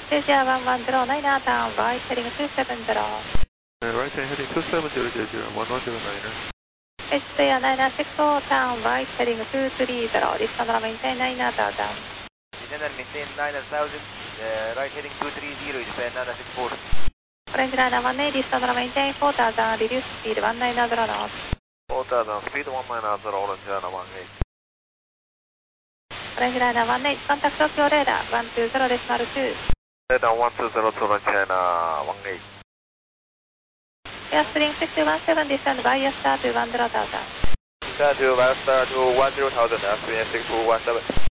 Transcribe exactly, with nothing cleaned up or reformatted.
Malaysia one one zero nine, turn right heading two seven zero. Uh, right hand heading two seven zero zero zero, one one zero niner. Malaysia nine six four, turn right heading two three zero, descend and maintain nine thousand. Descend and maintain nine thousand, uh, right heading two three zero, descend nine six four. Orange Liner one eight, descend and maintain four thousand, reduce speed one nine zero knots. four thousand, speed one nine zero, Orange Liner one eight. Orange Liner one eight, contact Tokyo radar one two zero decimal two. Radar one two zero to Orange Liner one eight. Airstream six one seven, descend by star to one zero thousand. Descend to one star to one zero thousand, Airstream six one seven.